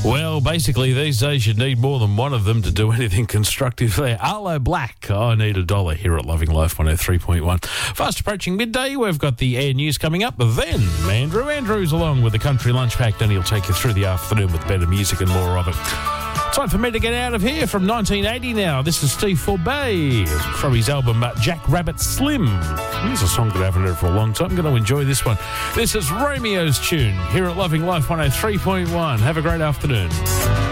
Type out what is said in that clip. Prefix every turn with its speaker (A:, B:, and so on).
A: Well, basically, these days you need more than one of them to do anything constructive there. Arlo Black, I Need $1 here at Loving Life 103.1. Fast approaching midday, we've got the Air News coming up. Then Andrew Andrews along with the Country Lunch Pack. Then he'll take you through the afternoon with better music and more of it. Time for me to get out of here from 1980 now. This is Steve Forbet from his album Jack Rabbit Slim. Here's a song that I haven't heard for a long time. I'm going to enjoy this one. This is Romeo's tune here at Loving Life 103.1. Have a great afternoon.